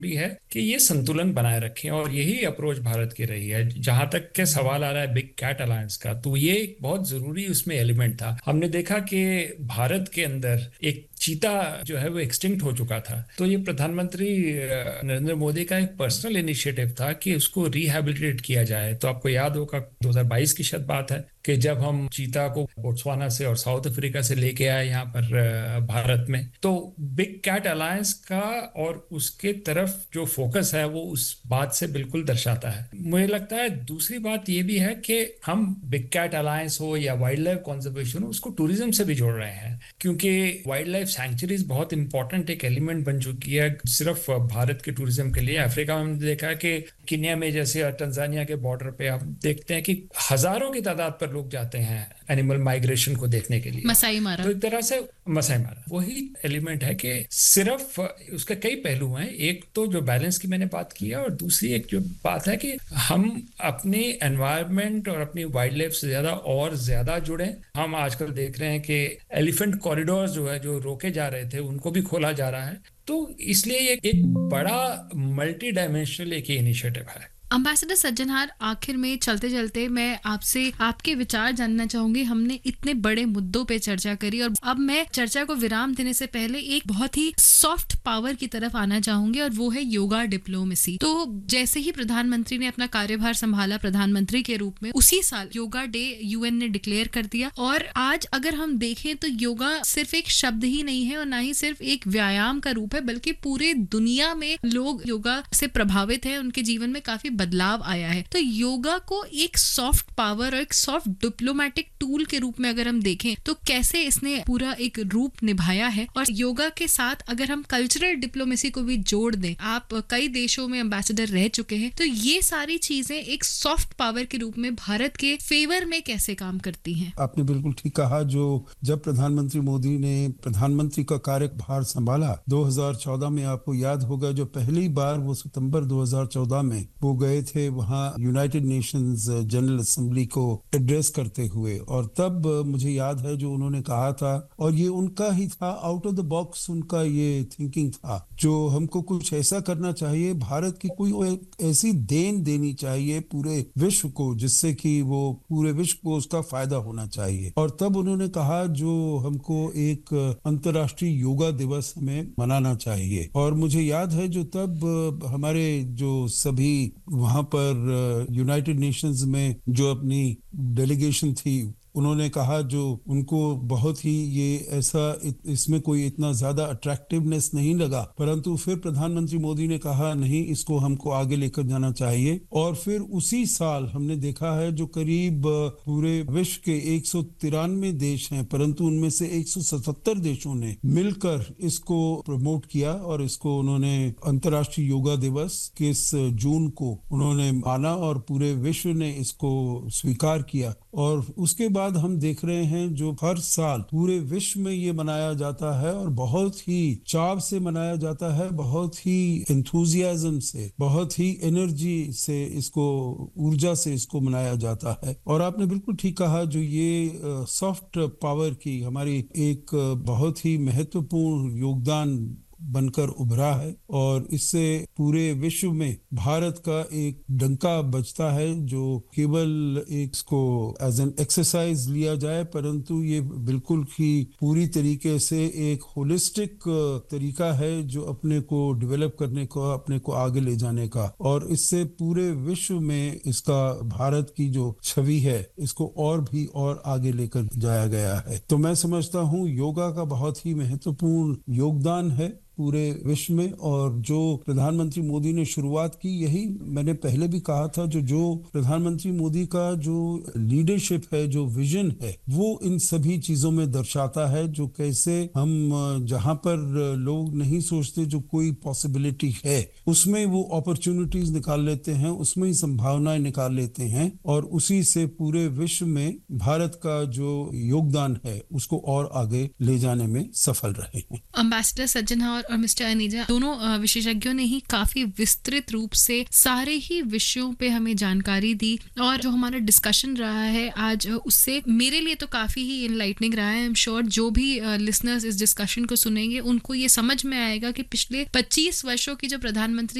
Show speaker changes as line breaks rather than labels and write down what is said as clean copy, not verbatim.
भी है कि ये संतुलन बनाए रखें, और यही अप्रोच भारत की रही है। जहां तक के सवाल आ रहा है बिग कैट अलायंस का, तो ये एक बहुत जरूरी उसमें एलिमेंट था। हमने देखा कि भारत के अंदर एक चीता जो है वो एक्सटिंक्ट हो चुका था, तो ये प्रधानमंत्री नरेंद्र मोदी का एक पर्सनल इनिशिएटिव था कि उसको रिहैबिलिटेट किया जाए। तो आपको याद होगा 2022 की शायद बात है कि जब हम चीता को बोत्सवाना से और साउथ अफ्रीका से लेके आए यहाँ पर भारत में, तो बिग कैट अलायंस का और उसके तरफ जो फोकस है वो उस बात से बिल्कुल दर्शाता है। मुझे लगता है दूसरी बात ये भी है कि हम बिग कैट अलायंस हो या वाइल्ड लाइफ कंजर्वेशन हो, उसको टूरिज्म से भी जोड़ रहे हैं, क्योंकि वाइल्ड लाइफ सैंक्चुरीज बहुत इंपॉर्टेंट एक एलिमेंट बन चुकी है सिर्फ भारत के टूरिज्म के लिए। अफ्रीका में हमने देखा है कि किन्या में, जैसे तंजानिया के बॉर्डर पे हम देखते हैं कि हजारों की तादाद पर लोग जाते हैं एनिमल माइग्रेशन को देखने के लिए।
मसाई मारा।
तो एक तरह से मसाई मारा वही एलिमेंट है कि सिर्फ उसके कई पहलू हैं। एक तो जो बैलेंस की मैंने बात की है, और दूसरी एक जो बात है कि हम अपने एनवायरनमेंट और अपनी वाइल्ड लाइफ से ज्यादा और ज्यादा जुड़े। हम आजकल देख रहे हैं कि एलिफेंट कॉरिडोर जो है, जो रोके जा रहे थे, उनको भी खोला जा रहा है। तो इसलिए ये एक बड़ा मल्टी डायमेंशनल एक इनिशिएटिव है।
अम्बेसडर सज्जनहार, आखिर में चलते चलते मैं आपसे आपके विचार जानना चाहूंगी। हमने इतने बड़े मुद्दों पे चर्चा करी, और अब मैं चर्चा को विराम देने से पहले एक बहुत ही सॉफ्ट पावर की तरफ आना चाहूंगी, और वो है योगा डिप्लोमेसी। तो जैसे ही प्रधानमंत्री ने अपना कार्यभार संभाला प्रधानमंत्री के रूप में, उसी साल योगा डे यूएन ने डिक्लेयर कर दिया। और आज अगर हम देखें तो योगा सिर्फ एक शब्द ही नहीं है, और ना ही सिर्फ एक व्यायाम का रूप है, बल्कि पूरे दुनिया में लोग योगा से प्रभावित हैं, उनके जीवन में काफी बदलाव आया है। तो योगा को एक सॉफ्ट पावर और एक सॉफ्ट डिप्लोमेटिक टूल के रूप में अगर हम देखें तो कैसे इसने पूरा एक रूप निभाया है। और योगा के साथ अगर हम कल्चरल डिप्लोमेसी को भी जोड़ दें, आप कई देशों में एम्बेसडर रह चुके हैं, तो ये सारी चीजें एक सॉफ्ट पावर के रूप में भारत के फेवर में कैसे काम करती हैं?
आपने बिल्कुल ठीक कहा। जो जब प्रधानमंत्री मोदी ने प्रधानमंत्री का कार्यभार संभाला 2014 में, आपको याद होगा जो पहली बार वो सितंबर 2014 में वो गए थे वहां यूनाइटेड नेशंस जनरल असेंबली को एड्रेस करते हुए। और तब मुझे याद है जो उन्होंने कहा था, और ये उनका ही था, आउट ऑफ द बॉक्स उनका ये थिंकिंग था, जो हमको कुछ ऐसा करना चाहिए, भारत की कोई ऐसी देन देनी चाहिए पूरे विश्व को जिससे कि वो पूरे विश्व को उसका फायदा होना चाहिए। और तब उन्होंने कहा जो हमको एक अंतर्राष्ट्रीय योगा दिवस हमें मनाना चाहिए। और मुझे याद है जो तब हमारे जो सभी वहां पर यूनाइटेड नेशंस में जो अपनी डेलीगेशन थी, उन्होंने कहा जो उनको बहुत ही ये ऐसा इसमें कोई इतना ज्यादा अट्रैक्टिवनेस नहीं लगा, परंतु फिर प्रधानमंत्री मोदी ने कहा नहीं, इसको हमको आगे लेकर जाना चाहिए। और फिर उसी साल हमने देखा है जो करीब पूरे विश्व के 193 देश हैं, परंतु उनमें से 177 देशों ने मिलकर इसको प्रमोट किया, और इसको उन्होंने अंतर्राष्ट्रीय योगा दिवस 21 जून को उन्होंने माना, और पूरे विश्व ने इसको स्वीकार किया। और उसके बाद हम देख रहे हैं जो हर साल पूरे विश्व में ये मनाया जाता है, और बहुत ही चाव से मनाया जाता है, बहुत ही एंथुसियाज्म से, बहुत ही एनर्जी से, इसको ऊर्जा से इसको मनाया जाता है। और आपने बिल्कुल ठीक कहा, जो ये सॉफ्ट पावर की हमारी एक बहुत ही महत्वपूर्ण योगदान बनकर उभरा है, और इससे पूरे विश्व में भारत का एक डंका बजता है, जो केवल एक इसको एज एन एक्सरसाइज लिया जाए, परंतु ये बिल्कुल ही पूरी तरीके से एक होलिस्टिक तरीका है जो अपने को डेवलप करने को, अपने को आगे ले जाने का। और इससे पूरे विश्व में इसका भारत की जो छवि है इसको और भी और आगे लेकर जाया गया है। तो मैं समझता हूँ योगा का बहुत ही महत्वपूर्ण योगदान है पूरे विश्व में। और जो प्रधानमंत्री मोदी ने शुरुआत की, यही मैंने पहले भी कहा था, जो प्रधानमंत्री मोदी का जो लीडरशिप है, जो विजन है, वो इन सभी चीजों में दर्शाता है, जो कैसे हम जहां पर लोग नहीं सोचते जो कोई पॉसिबिलिटी है, उसमें वो अपॉर्चुनिटीज निकाल लेते हैं, उसमें ही संभावनाएं निकाल लेते हैं, और उसी से पूरे विश्व में भारत का जो योगदान है उसको और आगे ले जाने में सफल रहे हैं।
अम्बेसडर सज्जनहार, और मिस्टर अनीजा, दोनों विशेषज्ञों ने ही काफी विस्तृत रूप से सारे ही विषयों पे हमें जानकारी दी और जो हमारा डिस्कशन रहा है आज उससे मेरे लिए तो काफी ही इनलाइटनिंग रहा है। आई एम श्योर जो भी लिसनर्स इस डिस्कशन को सुनेंगे उनको ये समझ में आएगा कि पिछले 25 वर्षों की जो प्रधानमंत्री